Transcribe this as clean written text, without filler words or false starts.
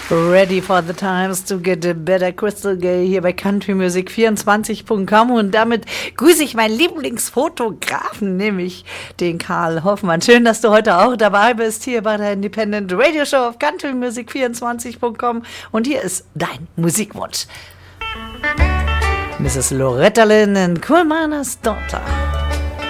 Ready for the times to get a better Crystal Gay hier bei countrymusic24.com und damit grüße ich meinen Lieblingsfotografen, nämlich den Karl Hoffmann. Schön, dass du heute auch dabei bist hier bei der Independent Radio Show auf countrymusic24.com und hier ist dein Musikwunsch. Mrs. Loretta Lynn and Coal Miner's Daughter.